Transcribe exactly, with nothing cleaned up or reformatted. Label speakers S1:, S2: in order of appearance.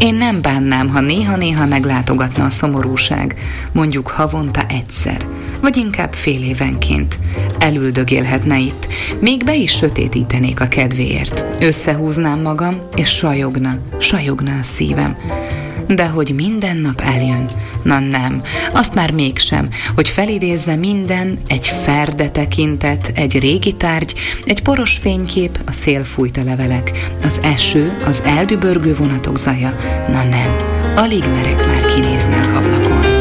S1: Én nem bánnám, ha néha-néha meglátogatna a szomorúság, mondjuk havonta egyszer, vagy inkább fél évenként. Elüldögélhetne itt, még be is sötétítenék a kedvéért. Összehúznám magam, és sajogna, sajogna a szívem. De hogy minden nap eljön, na nem, azt már mégsem, hogy felidézze minden, egy ferde tekintet, egy régi tárgy, egy poros fénykép, a szél fújta levelek, az eső, az eldübörgő vonatok zaja, na nem, alig merek már kinézni az ablakon.